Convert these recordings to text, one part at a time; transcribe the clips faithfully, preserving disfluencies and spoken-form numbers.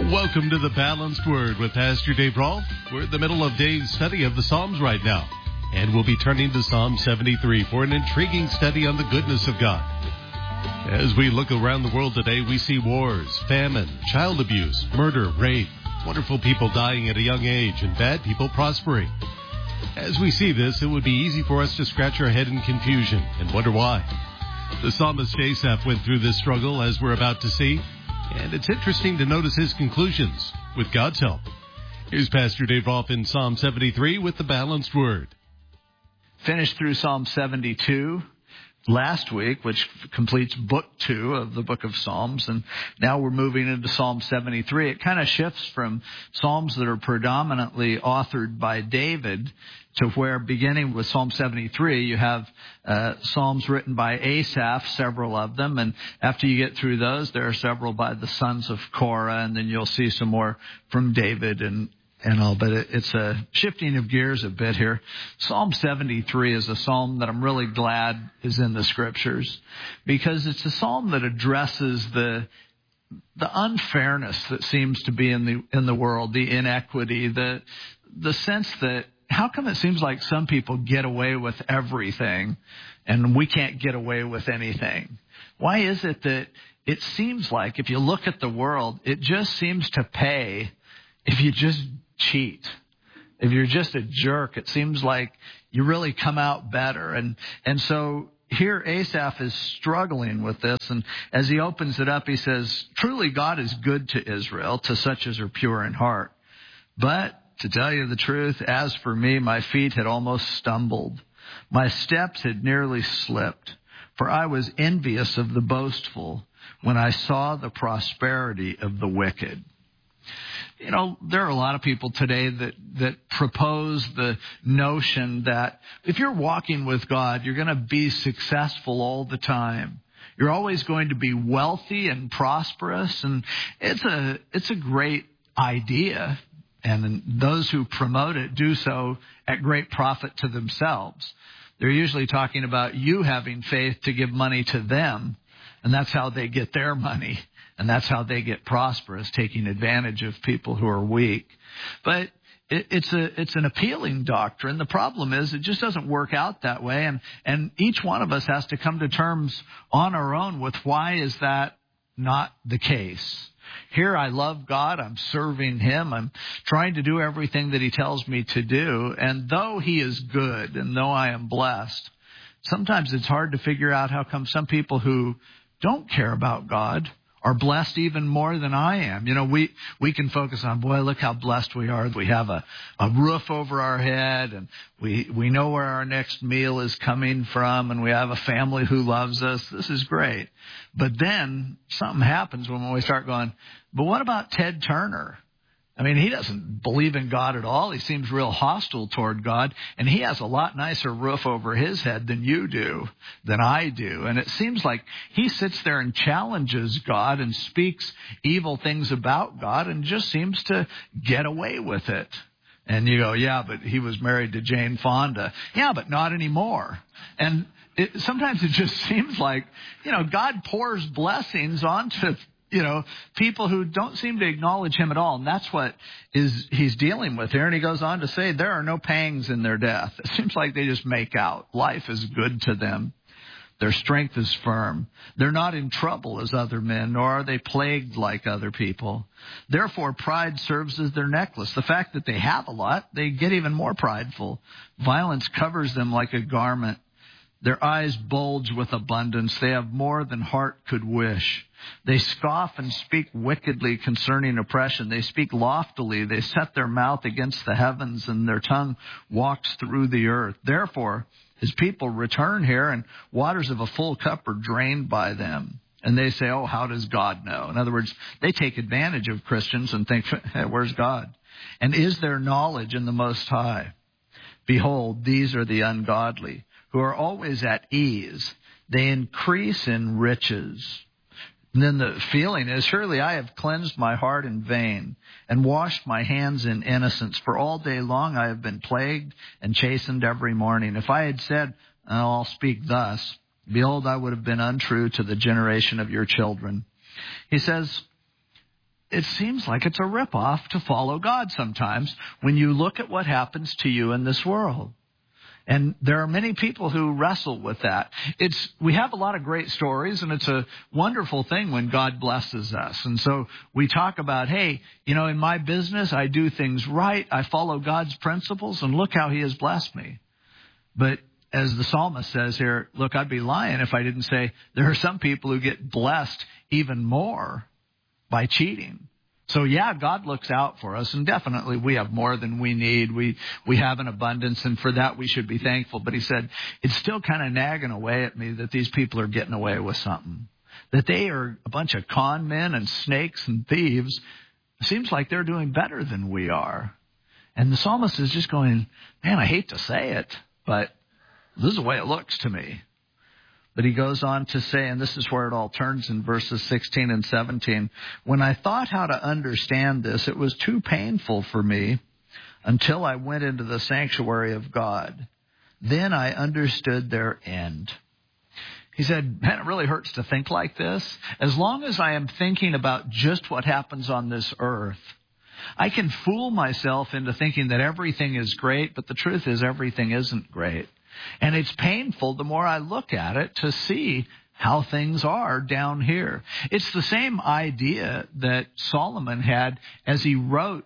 Welcome to the Balanced Word with Pastor Dave Rolfe. We're in the middle of Dave's study of the Psalms right now, and we'll be turning to Psalm seventy-three for an intriguing study on the goodness of God. As we look around the world today, we see wars, famine, child abuse, murder, rape, wonderful people dying at a young age, and bad people prospering. As we see this, it would be easy for us to scratch our head in confusion and wonder why. The psalmist Asaph went through this struggle, as we're about to see, and it's interesting to notice his conclusions with God's help. Here's Pastor Dave Rolfe in Psalm seventy-three with the Balanced Word. Finished through Psalm seventy-two last week, which completes book two of the book of Psalms, and now we're moving into Psalm seventy-three. It kind of shifts from Psalms that are predominantly authored by David to where, beginning with Psalm seventy-three, you have uh, Psalms written by Asaph, several of them, and after you get through those, there are several by the sons of Korah, and then you'll see some more from David and and all, but it, it's a shifting of gears a bit here. Psalm seventy-three is a psalm that I'm really glad is in the Scriptures, because it's a psalm that addresses the the unfairness that seems to be in the in the world, the inequity, the the sense that how come it seems like some people get away with everything and we can't get away with anything? Why is it that it seems like if you look at the world, it just seems to pay if you just cheat? If you're just a jerk, it seems like you really come out better. And and so here Asaph is struggling with this. And as he opens it up, he says, "Truly God is good to Israel, to such as are pure in heart. But to tell you the truth, as for me, my feet had almost stumbled. My steps had nearly slipped. For I was envious of the boastful when I saw the prosperity of the wicked." You know, there are a lot of people today that, that propose the notion that if you're walking with God, you're going to be successful all the time. You're always going to be wealthy and prosperous. And it's a, it's a great idea. And those who promote it do so at great profit to themselves. They're usually talking about you having faith to give money to them. And that's how they get their money. And that's how they get prosperous, taking advantage of people who are weak. But it, it's a it's an appealing doctrine. The problem is it just doesn't work out that way. And, and each one of us has to come to terms on our own with why is that not the case. Here I love God. I'm serving Him. I'm trying to do everything that He tells me to do. And though He is good and though I am blessed, sometimes it's hard to figure out how come some people who don't care about God are blessed even more than I am. You know, we, we can focus on, boy, look how blessed we are. We have a, a roof over our head, and we, we know where our next meal is coming from, and we have a family who loves us. This is great. But then something happens when we start going, but what about Ted Turner? I mean, he doesn't believe in God at all. He seems real hostile toward God. And he has a lot nicer roof over his head than you do, than I do. And it seems like he sits there and challenges God and speaks evil things about God and just seems to get away with it. And you go, yeah, but he was married to Jane Fonda. Yeah, but not anymore. And it, sometimes it just seems like, you know, God pours blessings onto you know, people who don't seem to acknowledge Him at all. And that's what is he's dealing with here. And he goes on to say, there are no pangs in their death. It seems like they just make out. Life is good to them. Their strength is firm. They're not in trouble as other men, nor are they plagued like other people. Therefore, pride serves as their necklace. The fact that they have a lot, they get even more prideful. Violence covers them like a garment. Their eyes bulge with abundance. They have more than heart could wish. They scoff and speak wickedly concerning oppression. They speak loftily. They set their mouth against the heavens, and their tongue walks through the earth. Therefore, His people return here, and waters of a full cup are drained by them. And they say, oh, how does God know? In other words, they take advantage of Christians and think, hey, where's God? And is there knowledge in the Most High? Behold, these are the ungodly, who are always at ease. They increase in riches. And then the feeling is, surely I have cleansed my heart in vain and washed my hands in innocence. For all day long I have been plagued and chastened every morning. If I had said, oh, I'll speak thus, behold, I would have been untrue to the generation of your children. He says, it seems like it's a ripoff to follow God sometimes when you look at what happens to you in this world. And there are many people who wrestle with that. It's, we have a lot of great stories, and it's a wonderful thing when God blesses us. And so we talk about, hey, you know, in my business, I do things right. I follow God's principles, and look how he has blessed me. But as the psalmist says here, look, I'd be lying if I didn't say there are some people who get blessed even more by cheating. So, yeah, God looks out for us, and definitely we have more than we need. We we have an abundance, and for that we should be thankful. But he said, it's still kind of nagging away at me that these people are getting away with something, that they are a bunch of con men and snakes and thieves. It seems like they're doing better than we are. And the psalmist is just going, man, I hate to say it, but this is the way it looks to me. But he goes on to say, and this is where it all turns in verses sixteen and seventeen, when I thought how to understand this, it was too painful for me until I went into the sanctuary of God. Then I understood their end. He said, man, it really hurts to think like this. As long as I am thinking about just what happens on this earth, I can fool myself into thinking that everything is great, but the truth is everything isn't great. And it's painful the more I look at it to see how things are down here. It's the same idea that Solomon had as he wrote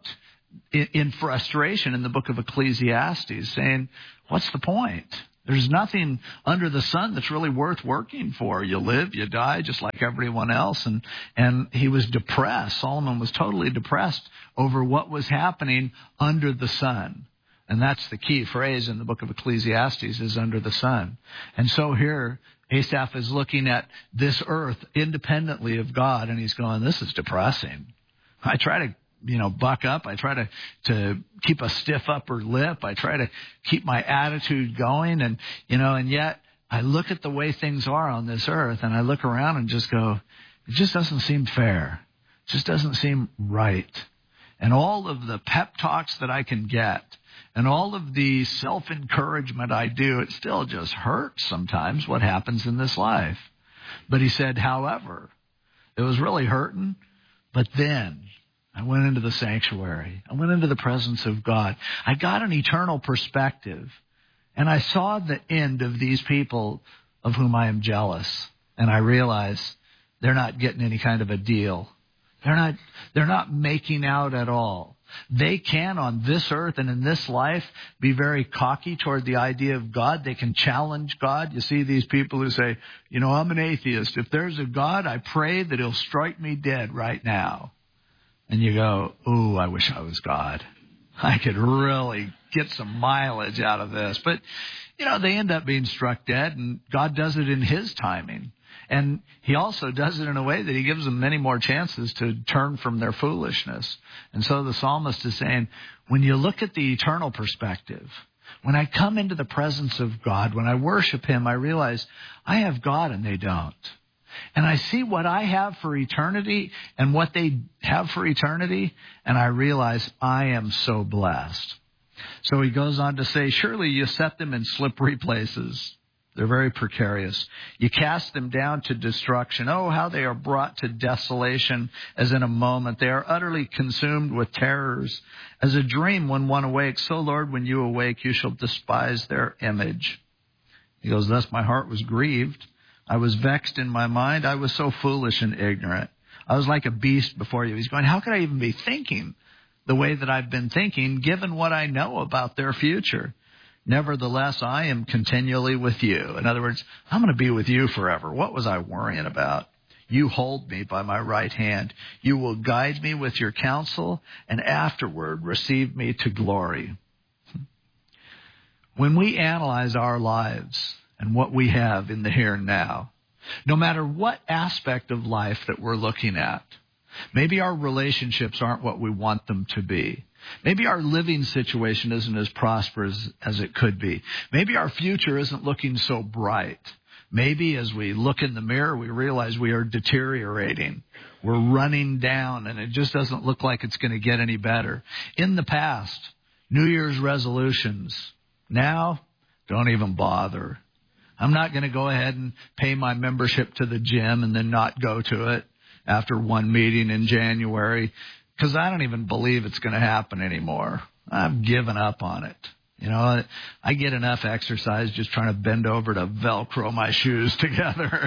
in frustration in the book of Ecclesiastes, saying, what's the point? There's nothing under the sun that's really worth working for. You live, you die, just like everyone else. And, and he was depressed. Solomon was totally depressed over what was happening under the sun. And that's the key phrase in the book of Ecclesiastes, is under the sun. And so here, Asaph is looking at this earth independently of God, and he's going, this is depressing. I try to, you know, buck up. I try to, to keep a stiff upper lip. I try to keep my attitude going. And, you know, and yet I look at the way things are on this earth, and I look around and just go, it just doesn't seem fair. It just doesn't seem right. And all of the pep talks that I can get, and all of the self-encouragement I do, it still just hurts sometimes what happens in this life. But he said, however, it was really hurting. But then I went into the sanctuary. I went into the presence of God. I got an eternal perspective. And I saw the end of these people of whom I am jealous. And I realized they're not getting any kind of a deal. They're not, they're not making out at all. They can, on this earth and in this life, be very cocky toward the idea of God. They can challenge God. You see these people who say, you know, I'm an atheist. If there's a God, I pray that he'll strike me dead right now. And you go, ooh, I wish I was God. I could really get some mileage out of this. But, you know, they end up being struck dead, and God does it in his timing. And he also does it in a way that he gives them many more chances to turn from their foolishness. And so the psalmist is saying, when you look at the eternal perspective, when I come into the presence of God, when I worship him, I realize I have God and they don't. And I see what I have for eternity and what they have for eternity, and I realize I am so blessed. So he goes on to say, surely you set them in slippery places. They're very precarious. You cast them down to destruction. Oh, how they are brought to desolation as in a moment. They are utterly consumed with terrors. As a dream when one awakes, so, Lord, when you awake, you shall despise their image. He goes, thus my heart was grieved. I was vexed in my mind. I was so foolish and ignorant. I was like a beast before you. He's going, how could I even be thinking the way that I've been thinking, given what I know about their future? Nevertheless, I am continually with you. In other words, I'm going to be with you forever. What was I worrying about? You hold me by my right hand. You will guide me with your counsel, and afterward receive me to glory. When we analyze our lives and what we have in the here and now, no matter what aspect of life that we're looking at, maybe our relationships aren't what we want them to be. Maybe our living situation isn't as prosperous as it could be. Maybe our future isn't looking so bright. Maybe as we look in the mirror, we realize we are deteriorating. We're running down, and it just doesn't look like it's going to get any better. In the past, New Year's resolutions. Now, don't even bother. I'm not going to go ahead and pay my membership to the gym and then not go to it. after one meeting in January because I don't even believe it's going to happen anymore. I've given up on it. You know, I get enough exercise just trying to bend over to Velcro my shoes together.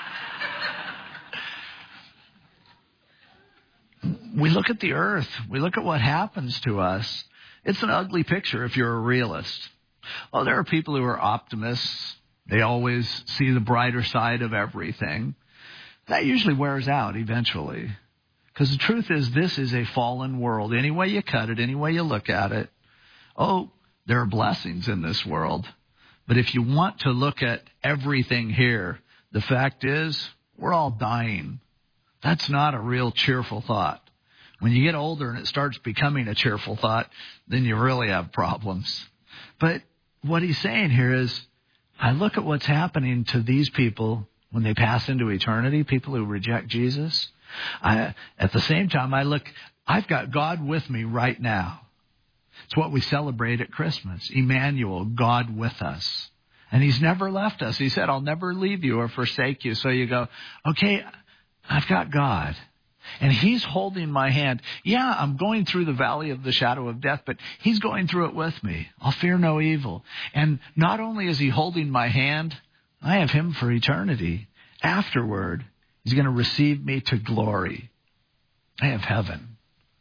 We look at the earth. We look at what happens to us. It's an ugly picture if you're a realist. Oh, there are people who are optimists. They always see the brighter side of everything. That usually wears out eventually. Because the truth is, this is a fallen world. Any way you cut it, any way you look at it. Oh, there are blessings in this world. But if you want to look at everything here, the fact is, we're all dying. That's not a real cheerful thought. When you get older and it starts becoming a cheerful thought, then you really have problems. But what he's saying here is, I look at what's happening to these people when they pass into eternity, people who reject Jesus. I, at the same time, I look, I've got God with me right now. It's what we celebrate at Christmas. Emmanuel, God with us. And he's never left us. He said, I'll never leave you or forsake you. So you go, okay, I've got God. And he's holding my hand. Yeah, I'm going through the valley of the shadow of death, but he's going through it with me. I'll fear no evil. And not only is he holding my hand, I have him for eternity. Afterward, he's going to receive me to glory. I have heaven.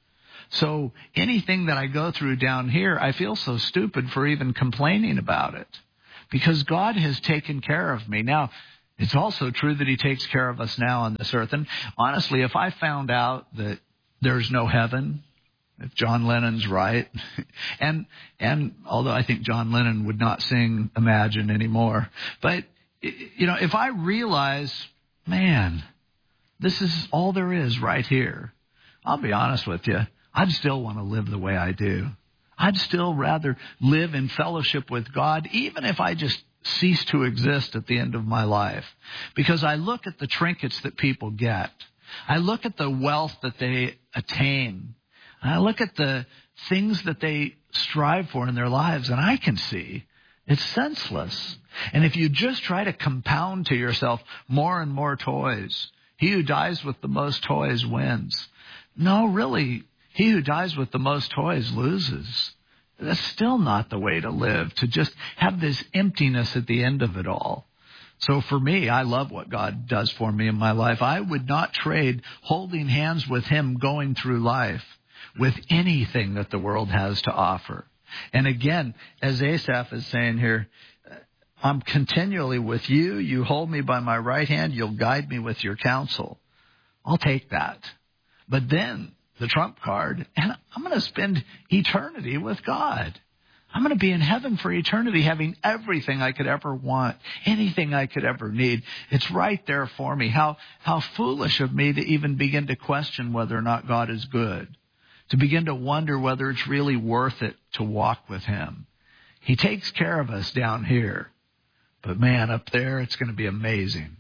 So anything that I go through down here, I feel so stupid for even complaining about it because God has taken care of me. Now, it's also true that he takes care of us now on this earth. And honestly, if I found out that there's no heaven, if John Lennon's right, and and although I think John Lennon would not sing Imagine anymore, but, you know, if I realize, man, this is all there is right here, I'll be honest with you, I'd still want to live the way I do. I'd still rather live in fellowship with God, even if I just cease to exist at the end of my life. Because I look at the trinkets that people get. I look at the wealth that they attain. I look at the things that they strive for in their lives, and I can see it's senseless. And if you just try to compound to yourself more and more toys, he who dies with the most toys wins. No, really, he who dies with the most toys loses. That's still not the way to live, to just have this emptiness at the end of it all. So for me, I love what God does for me in my life. I would not trade holding hands with him going through life with anything that the world has to offer. And again, as Asaph is saying here, I'm continually with you. You hold me by my right hand. You'll guide me with your counsel. I'll take that. But then the trump card, and I'm going to spend eternity with God. I'm going to be in heaven for eternity, having everything I could ever want, anything I could ever need. It's right there for me. How, how foolish of me to even begin to question whether or not God is good, to begin to wonder whether it's really worth it to walk with him. He takes care of us down here, but man, up there, it's going to be amazing.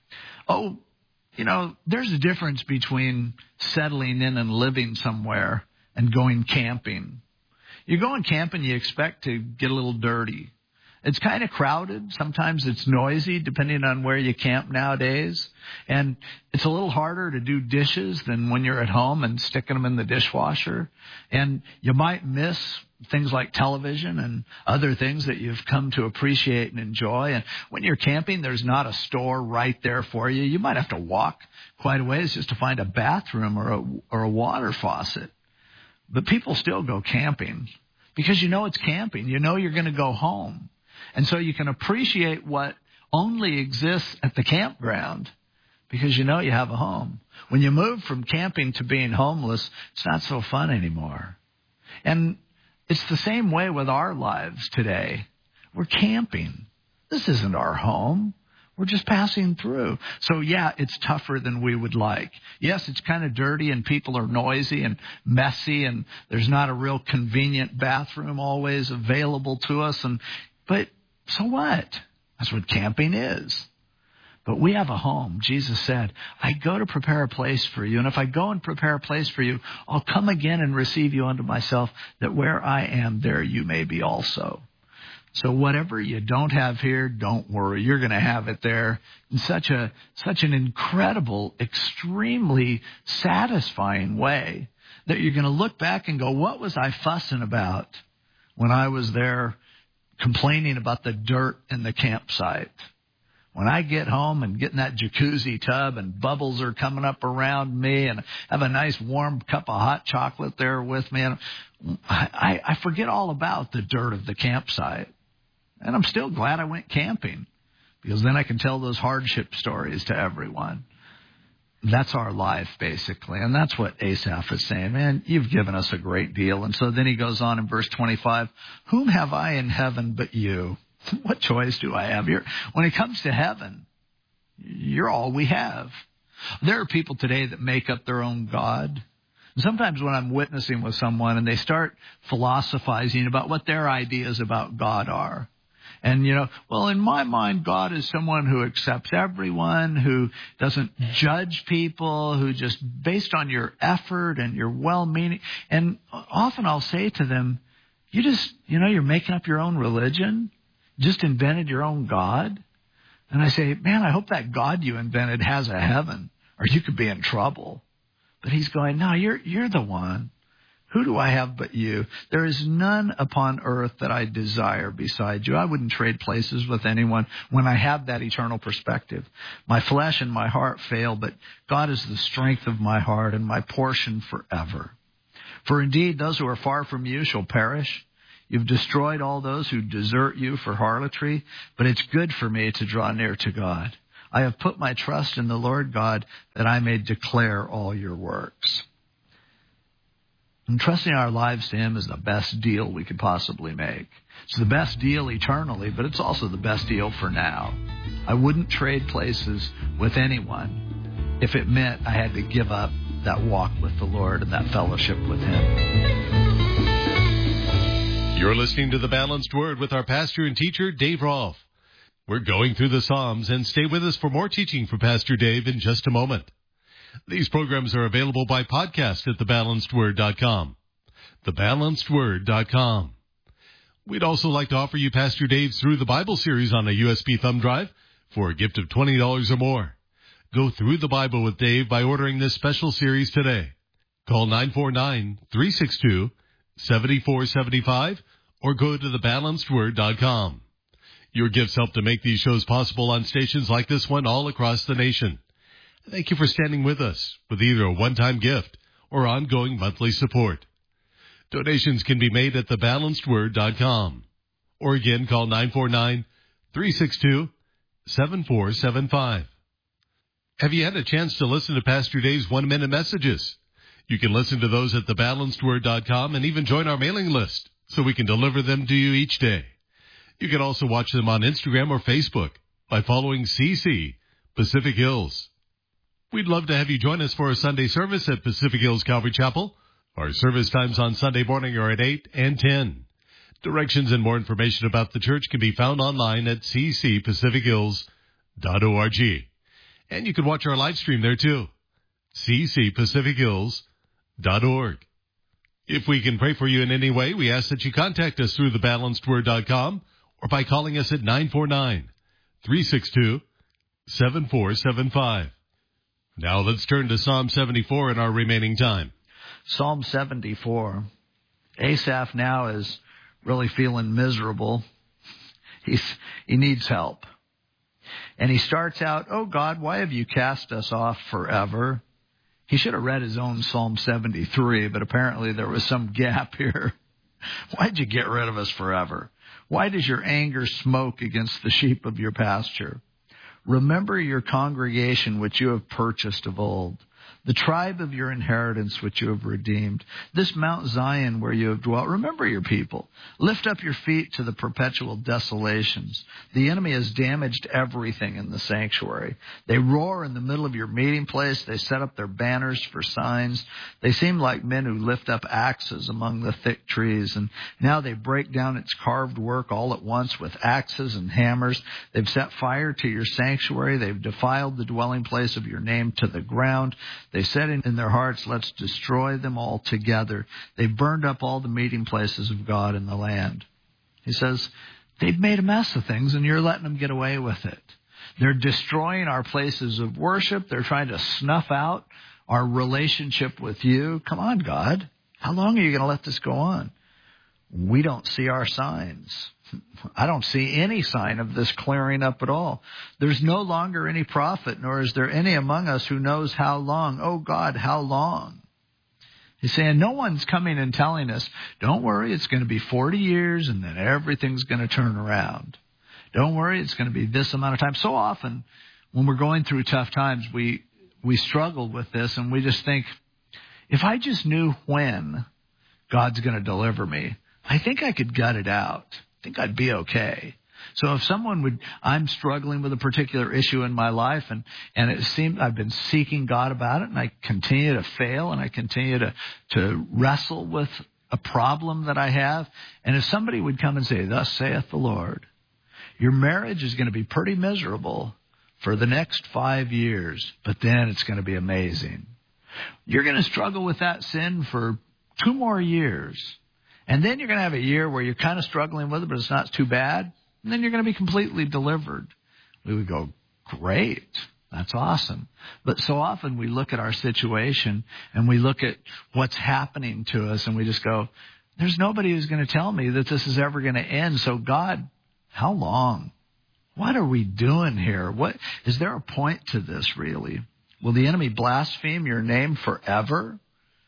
Oh, you know, there's a difference between settling in and living somewhere and going camping. You go camping, you expect to get a little dirty. It's kind of crowded. Sometimes it's noisy, depending on where you camp nowadays. And it's a little harder to do dishes than when you're at home and sticking them in the dishwasher. And you might miss things like television and other things that you've come to appreciate and enjoy. And when you're camping, there's not a store right there for you. You might have to walk quite a ways just to find a bathroom or a, or a water faucet. But people still go camping because you know it's camping. You know you're going to go home. And so you can appreciate what only exists at the campground because you know you have a home. When you move from camping to being homeless, it's not so fun anymore. And it's the same way with our lives today. We're camping. This isn't our home. We're just passing through. So, yeah, it's tougher than we would like. Yes, it's kind of dirty and people are noisy and messy and there's not a real convenient bathroom always available to us. And But so what? That's what camping is. But we have a home. Jesus said, I go to prepare a place for you. And if I go and prepare a place for you, I'll come again and receive you unto myself, that where I am, there you may be also. So whatever you don't have here, don't worry. You're going to have it there in such a such an incredible, extremely satisfying way that you're going to look back and go, what was I fussing about when I was there complaining about the dirt in the campsite? When I get home and get in that jacuzzi tub and bubbles are coming up around me and have a nice warm cup of hot chocolate there with me, and I, I forget all about the dirt of the campsite. And I'm still glad I went camping, because then I can tell those hardship stories to everyone. That's our life, basically. And that's what Asaph is saying. Man, you've given us a great deal. And so then he goes on in verse twenty-five, whom have I in heaven but you? What choice do I have? You're, when it comes to heaven, you're all we have. There are people today that make up their own God. Sometimes when I'm witnessing with someone and they start philosophizing about what their ideas about God are, and, you know, well, in my mind, God is someone who accepts everyone, who doesn't judge people, who just based on your effort and your well-meaning. And often I'll say to them, you just, you know, you're making up your own religion, just invented your own God. And I say, man, I hope that God you invented has a heaven, or you could be in trouble. But he's going, no, you're you're the one. Who do I have but you? There is none upon earth that I desire beside you. I wouldn't trade places with anyone when I have that eternal perspective. My flesh and my heart fail, but God is the strength of my heart and my portion forever. For indeed, those who are far from you shall perish. You've destroyed all those who desert you for harlotry, but it's good for me to draw near to God. I have put my trust in the Lord God that I may declare all your works. And trusting our lives to him is the best deal we could possibly make. It's the best deal eternally, but it's also the best deal for now. I wouldn't trade places with anyone if it meant I had to give up that walk with the Lord and that fellowship with him. You're listening to The Balanced Word with our pastor and teacher, Dave Rolfe. We're going through the Psalms, and stay with us for more teaching from Pastor Dave in just a moment. These programs are available by podcast at the balanced word dot com. the balanced word dot com. We'd also like to offer you Pastor Dave's Through the Bible series on a U S B thumb drive for a gift of twenty dollars or more. Go through the Bible with Dave by ordering this special series today. Call nine four nine, three six two, seven four seven five or go to the balanced word dot com. Your gifts help to make these shows possible on stations like this one all across the nation. Thank you for standing with us with either a one-time gift or ongoing monthly support. Donations can be made at the balanced word dot com. Or again, call nine four nine, three six two, seven four seven five. Have you had a chance to listen to Pastor Dave's one-minute messages? You can listen to those at the balanced word dot com and even join our mailing list so we can deliver them to you each day. You can also watch them on Instagram or Facebook by following C C Pacific Hills. We'd love to have you join us for a Sunday service at Pacific Hills Calvary Chapel. Our service times on Sunday morning are at eight and ten. Directions and more information about the church can be found online at c c pacific hills dot org. And you can watch our live stream there too, c c pacific hills dot org. If we can pray for you in any way, we ask that you contact us through the balanced word dot com or by calling us at nine four nine, three six two, seven four seven five. Now let's turn to Psalm seventy-four in our remaining time. Psalm seventy-four. Asaph now is really feeling miserable. He's, he needs help. And he starts out, oh God, why have you cast us off forever? He should have read his own Psalm seventy-three, but apparently there was some gap here. Why'd you get rid of us forever? Why does your anger smoke against the sheep of your pasture? Remember your congregation which you have purchased of old, the tribe of your inheritance which you have redeemed, this Mount Zion where you have dwelt. Remember your people. Lift up your feet to the perpetual desolations. The enemy has damaged everything in the sanctuary. They roar in the middle of your meeting place. They set up their banners for signs. They seem like men who lift up axes among the thick trees. And now they break down its carved work all at once with axes and hammers. They've set fire to your sanctuary. They've defiled the dwelling place of your name to the ground. They said in their hearts, let's destroy them all together. They burned up all the meeting places of God in the land. He says, they've made a mess of things, and you're letting them get away with it. They're destroying our places of worship. They're trying to snuff out our relationship with you. Come on, God. How long are you going to let this go on? We don't see our signs. I don't see any sign of this clearing up at all. There's no longer any prophet, nor is there any among us who knows how long. Oh, God, how long? He's saying no one's coming and telling us, don't worry, it's going to be forty years and then everything's going to turn around. Don't worry, it's going to be this amount of time. So often when we're going through tough times, we, we struggle with this and we just think, if I just knew when God's going to deliver me, I think I could gut it out. I think I'd be okay. So if someone would, I'm struggling with a particular issue in my life and, and it seems I've been seeking God about it and I continue to fail and I continue to, to wrestle with a problem that I have. And if somebody would come and say, thus saith the Lord, your marriage is going to be pretty miserable for the next five years, but then it's going to be amazing. You're going to struggle with that sin for two more years. And then you're going to have a year where you're kind of struggling with it, but it's not too bad. And then you're going to be completely delivered. We would go, great. That's awesome. But so often we look at our situation and we look at what's happening to us and we just go, there's nobody who's going to tell me that this is ever going to end. So God, how long? What are we doing here? What is there a point to this really? Will the enemy blaspheme your name forever?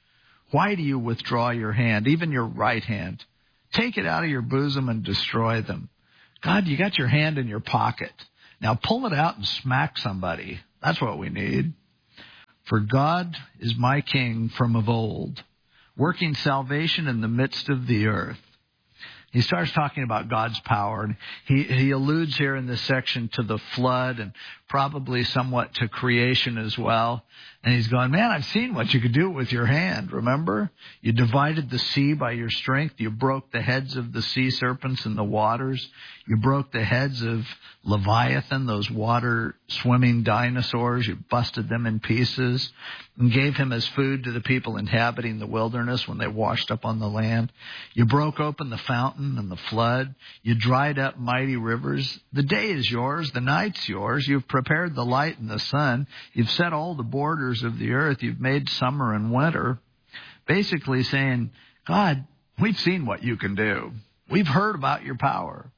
Why do you withdraw your hand, even your right hand? Take it out of your bosom and destroy them. God, you got your hand in your pocket. Now pull it out and smack somebody. That's what we need. For God is my king from of old, working salvation in the midst of the earth. He starts talking about God's power, and he, he alludes here in this section to the flood and probably somewhat to creation as well. And he's going, man, I've seen what you could do with your hand, remember? You divided the sea by your strength. You broke the heads of the sea serpents in the waters. You broke the heads of Leviathan, those water-swimming dinosaurs. You busted them in pieces and gave him as food to the people inhabiting the wilderness when they washed up on the land. You broke open the fountain and the flood. You dried up mighty rivers. The day is yours. The night's yours. You've prepared the light and the sun. You've set all the borders of the earth. You've made summer and winter. Basically saying, God, we've seen what you can do. We've heard about your power.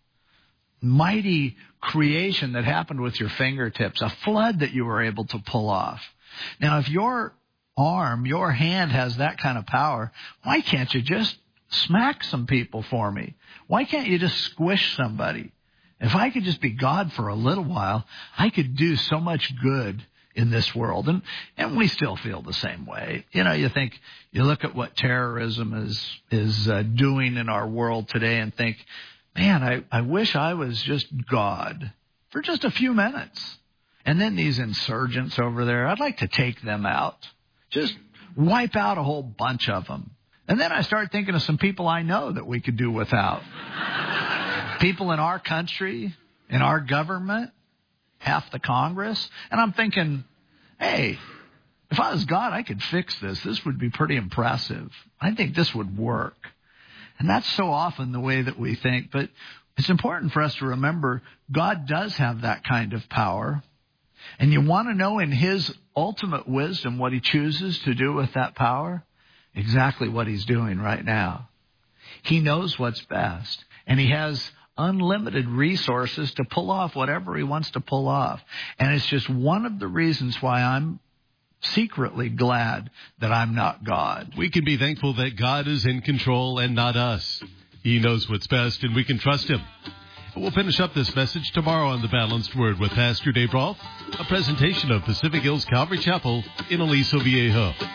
Mighty creation that happened with your fingertips. A flood that you were able to pull off. Now, if your arm, your hand has that kind of power, why can't you just smack some people for me? Why can't you just squish somebody? If I could just be God for a little while, I could do so much good in this world. And, and we still feel the same way. You know, you think, you look at what terrorism is, is uh, doing in our world today and think, man, I, I wish I was just God for just a few minutes. And then these insurgents over there, I'd like to take them out. Just wipe out a whole bunch of them. And then I start thinking of some people I know that we could do without. People in our country, in our government, half the Congress. And I'm thinking, hey, if I was God, I could fix this. This would be pretty impressive. I think this would work. And that's so often the way that we think. But it's important for us to remember God does have that kind of power. And you want to know in his ultimate wisdom what he chooses to do with that power? Exactly what he's doing right now. He knows what's best. And he has unlimited resources to pull off whatever he wants to pull off. And it's just one of the reasons why I'm secretly glad that I'm not God. We can be thankful that God is in control and not us. He knows what's best, and we can trust him. We'll finish up this message tomorrow on The Balanced Word with Pastor Dave Rolfe, a presentation of Pacific Hills Calvary Chapel in Aliso Viejo.